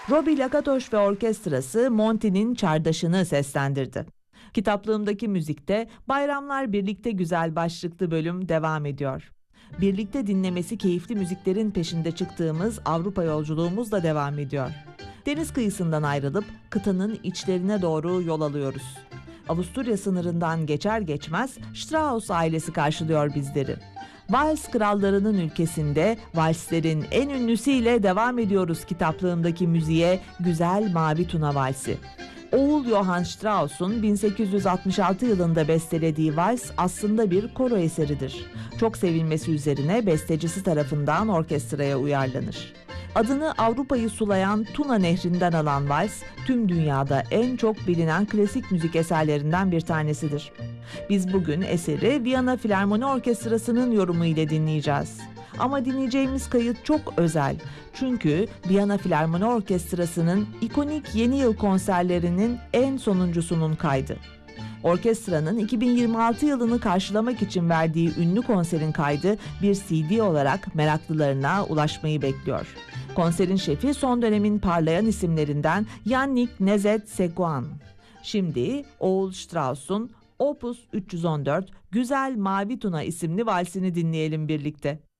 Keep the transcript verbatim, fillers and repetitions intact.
Robbie Lagatoş ve orkestrası Monty'nin Çardaşı'nı seslendirdi. Kitaplığımdaki müzikte Bayramlar Birlikte Güzel başlıklı bölüm devam ediyor. Birlikte dinlemesi keyifli müziklerin peşinde çıktığımız Avrupa yolculuğumuz da devam ediyor. Deniz kıyısından ayrılıp kıtanın içlerine doğru yol alıyoruz. Avusturya sınırından geçer geçmez Strauss ailesi karşılıyor bizleri. Vals krallarının ülkesinde valslerin en ünlüsüyle devam ediyoruz kitaplığımdaki müziğe Güzel Mavi Tuna Valsi. Oğul Johann Strauss'un bin sekiz yüz altmış altı yılında bestelediği vals aslında bir koro eseridir. Çok sevilmesi üzerine bestecisi tarafından orkestraya uyarlanır. Adını Avrupa'yı sulayan Tuna Nehri'nden alan vals, tüm dünyada en çok bilinen klasik müzik eserlerinden bir tanesidir. Biz bugün eseri Viyana Filarmoni Orkestrası'nın yorumu ile dinleyeceğiz. Ama dinleyeceğimiz kayıt çok özel. Çünkü Viyana Filarmoni Orkestrası'nın ikonik yeni yıl konserlerinin en sonuncusunun kaydı. Orkestranın iki bin yirmi altı yılını karşılamak için verdiği ünlü konserin kaydı bir C D olarak meraklılarına ulaşmayı bekliyor. Konserin şefi son dönemin parlayan isimlerinden Yannick Nézet-Séguin. Şimdi oğul Strauss'un Opus üç yüz on dört Güzel Mavi Tuna isimli valsini dinleyelim birlikte.